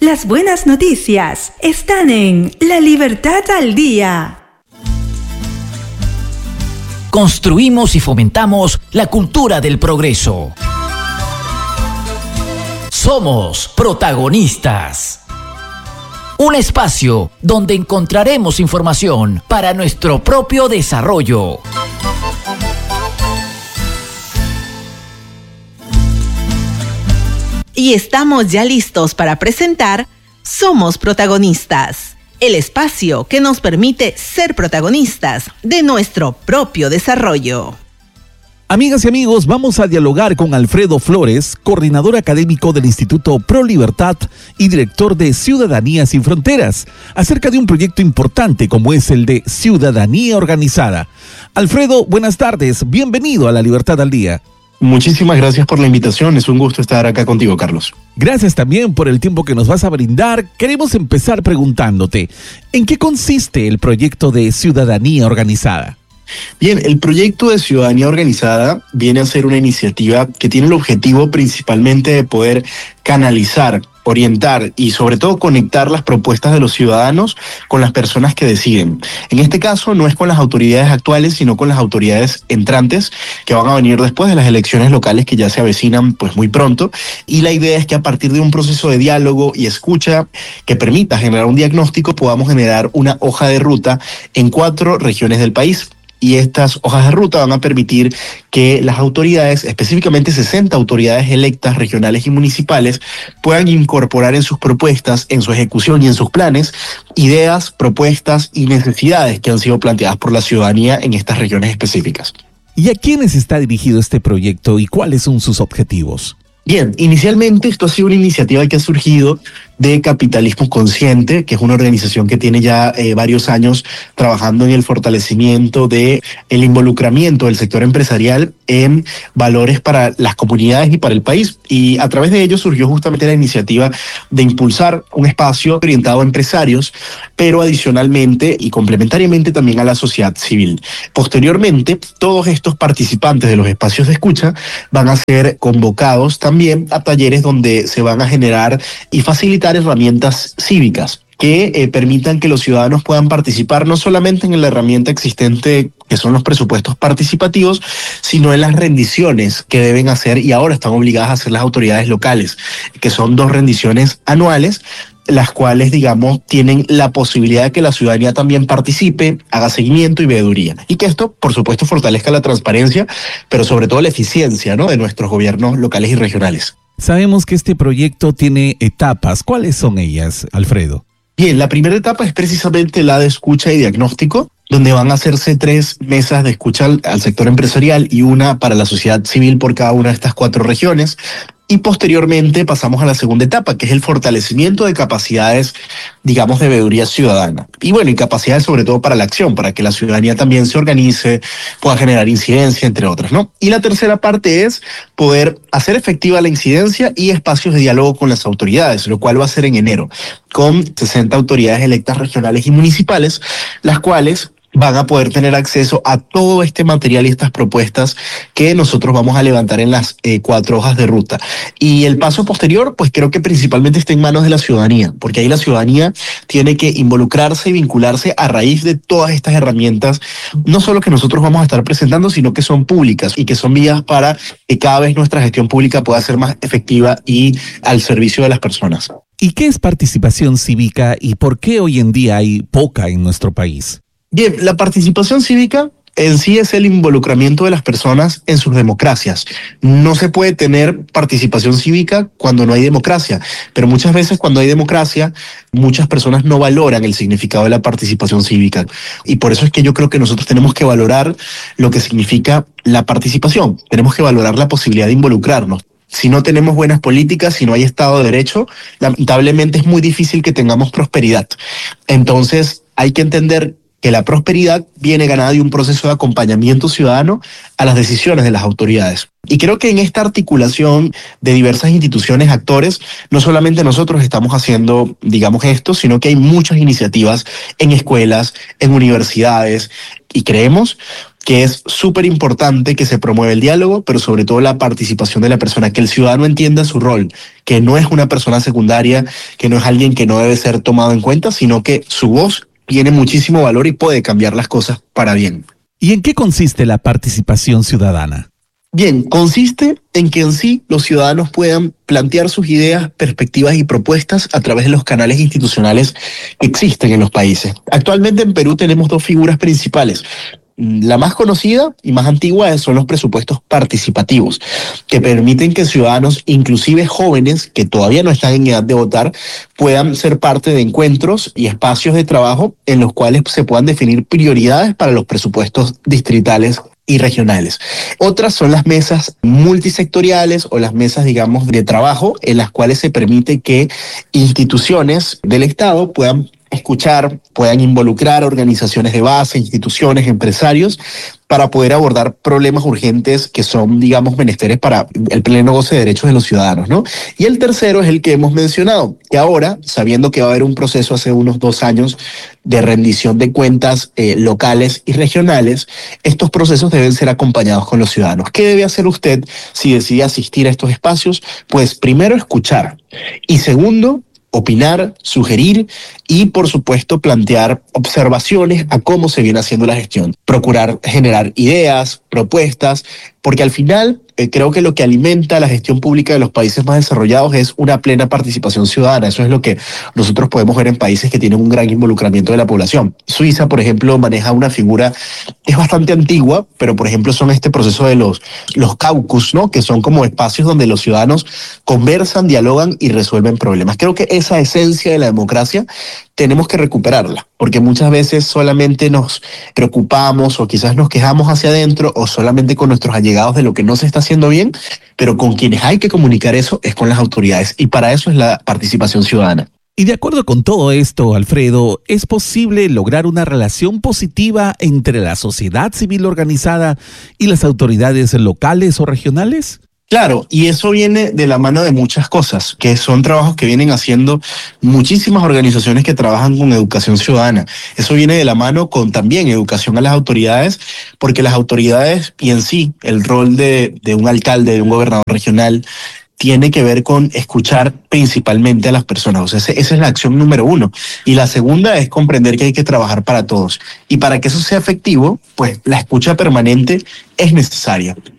Las buenas noticias están en La Libertad al Día. Construimos y fomentamos la cultura del progreso. Somos protagonistas. Un espacio donde encontraremos información para nuestro propio desarrollo. Y estamos ya listos para presentar Somos Protagonistas, el espacio que nos permite ser protagonistas de nuestro propio desarrollo. Amigas y amigos, vamos a dialogar con Alfredo Flores, coordinador académico del Instituto Pro Libertad y director de Ciudadanía Sin Fronteras, acerca de un proyecto importante como es el de Ciudadanía Organizada. Alfredo, buenas tardes, bienvenido a La Libertad al Día. Muchísimas gracias por la invitación, es un gusto estar acá contigo, Carlos. Gracias también por el tiempo que nos vas a brindar. Queremos empezar preguntándote, ¿en qué consiste el proyecto de Ciudadanía Organizada? Bien, el proyecto de Ciudadanía Organizada viene a ser una iniciativa que tiene el objetivo principalmente de poder canalizar, orientar y sobre todo conectar las propuestas de los ciudadanos con las personas que deciden. En este caso no es con las autoridades actuales, sino con las autoridades entrantes que van a venir después de las elecciones locales que ya se avecinan pues muy pronto, y la idea es que a partir de un proceso de diálogo y escucha que permita generar un diagnóstico podamos generar una hoja de ruta en 4 regiones del país. Y estas hojas de ruta van a permitir que las autoridades, específicamente 60 autoridades electas regionales y municipales, puedan incorporar en sus propuestas, en su ejecución y en sus planes, ideas, propuestas y necesidades que han sido planteadas por la ciudadanía en estas regiones específicas. ¿Y a quiénes está dirigido este proyecto y cuáles son sus objetivos? Bien, inicialmente esto ha sido una iniciativa que ha surgido de Capitalismo Consciente, que es una organización que tiene ya varios años trabajando en el fortalecimiento de el involucramiento del sector empresarial en valores para las comunidades y para el país. Y a través de ello surgió justamente la iniciativa de impulsar un espacio orientado a empresarios, pero adicionalmente y complementariamente también a la sociedad civil. Posteriormente, todos estos participantes de los espacios de escucha van a ser convocados también a talleres donde se van a generar y facilitar herramientas cívicas que permitan que los ciudadanos puedan participar no solamente en la herramienta existente que son los presupuestos participativos, sino en las rendiciones que deben hacer y ahora están obligadas a hacer las autoridades locales, que son 2 rendiciones anuales, las cuales, digamos, tienen la posibilidad de que la ciudadanía también participe, haga seguimiento y veeduría. Y que esto, por supuesto, fortalezca la transparencia, pero sobre todo la eficiencia, ¿no?, de nuestros gobiernos locales y regionales. Sabemos que este proyecto tiene etapas. ¿Cuáles son ellas, Alfredo? Bien, la primera etapa es precisamente la de escucha y diagnóstico, donde van a hacerse 3 mesas de escucha al sector empresarial y una para la sociedad civil por cada una de estas 4 regiones. Y posteriormente pasamos a la segunda etapa, que es el fortalecimiento de capacidades, digamos, de veeduría ciudadana. Y bueno, y capacidades sobre todo para la acción, para que la ciudadanía también se organice, pueda generar incidencia, entre otras, ¿no? Y la tercera parte es poder hacer efectiva la incidencia y espacios de diálogo con las autoridades, lo cual va a ser en enero, con 60 autoridades electas regionales y municipales, las cuales van a poder tener acceso a todo este material y estas propuestas que nosotros vamos a levantar en las 4 hojas de ruta. Y el paso posterior, pues creo que principalmente está en manos de la ciudadanía, porque ahí la ciudadanía tiene que involucrarse y vincularse a raíz de todas estas herramientas, no solo que nosotros vamos a estar presentando, sino que son públicas y que son vías para que cada vez nuestra gestión pública pueda ser más efectiva y al servicio de las personas. ¿Y qué es participación cívica y por qué hoy en día hay poca en nuestro país? Bien, la participación cívica en sí es el involucramiento de las personas en sus democracias. No se puede tener participación cívica cuando no hay democracia, pero muchas veces cuando hay democracia, muchas personas no valoran el significado de la participación cívica. Y por eso es que yo creo que nosotros tenemos que valorar lo que significa la participación. Tenemos que valorar la posibilidad de involucrarnos. Si no tenemos buenas políticas, si no hay Estado de Derecho, lamentablemente es muy difícil que tengamos prosperidad. Entonces hay que entender que la prosperidad viene ganada de un proceso de acompañamiento ciudadano a las decisiones de las autoridades. Y creo que en esta articulación de diversas instituciones, actores, no solamente nosotros estamos haciendo, digamos, esto, sino que hay muchas iniciativas en escuelas, en universidades, y creemos que es súper importante que se promueva el diálogo, pero sobre todo la participación de la persona, que el ciudadano entienda su rol, que no es una persona secundaria, que no es alguien que no debe ser tomado en cuenta, sino que su voz tiene muchísimo valor y puede cambiar las cosas para bien. ¿Y en qué consiste la participación ciudadana? Bien, consiste en que en sí los ciudadanos puedan plantear sus ideas, perspectivas y propuestas a través de los canales institucionales que existen en los países. Actualmente en Perú tenemos dos figuras principales. La más conocida y más antigua son los presupuestos participativos, que permiten que ciudadanos, inclusive jóvenes que todavía no están en edad de votar, puedan ser parte de encuentros y espacios de trabajo en los cuales se puedan definir prioridades para los presupuestos distritales y regionales. Otras son las mesas multisectoriales o las mesas, digamos, de trabajo en las cuales se permite que instituciones del Estado puedan escuchar, puedan involucrar organizaciones de base, instituciones, empresarios, para poder abordar problemas urgentes que son, digamos, menesteres para el pleno goce de derechos de los ciudadanos, ¿no? Y el tercero es el que hemos mencionado, que ahora, sabiendo que va a haber un proceso hace unos 2 años de rendición de cuentas locales y regionales, estos procesos deben ser acompañados con los ciudadanos. ¿Qué debe hacer usted si decide asistir a estos espacios? Pues primero escuchar y segundo, opinar, sugerir y, por supuesto, plantear observaciones a cómo se viene haciendo la gestión. Procurar generar ideas, propuestas, porque al final creo que lo que alimenta la gestión pública de los países más desarrollados es una plena participación ciudadana. Eso es lo que nosotros podemos ver en países que tienen un gran involucramiento de la población. Suiza, por ejemplo, maneja una figura que es bastante antigua, pero, por ejemplo, son este proceso de los caucus, ¿no? Que son como espacios donde los ciudadanos conversan, dialogan y resuelven problemas. Creo que esa esencia de la democracia tenemos que recuperarla, porque muchas veces solamente nos preocupamos o quizás nos quejamos hacia adentro o solamente con nuestros allegados de lo que no se está haciendo bien, pero con quienes hay que comunicar eso es con las autoridades y para eso es la participación ciudadana. Y de acuerdo con todo esto, Alfredo, ¿es posible lograr una relación positiva entre la sociedad civil organizada y las autoridades locales o regionales? Claro, y eso viene de la mano de muchas cosas, que son trabajos que vienen haciendo muchísimas organizaciones que trabajan con educación ciudadana. Eso viene de la mano con también educación a las autoridades, porque las autoridades y en sí el rol de un alcalde, de un gobernador regional, tiene que ver con escuchar principalmente a las personas. O sea, esa es la acción número 1. Y la segunda es comprender que hay que trabajar para todos. Y para que eso sea efectivo, pues la escucha permanente es necesaria.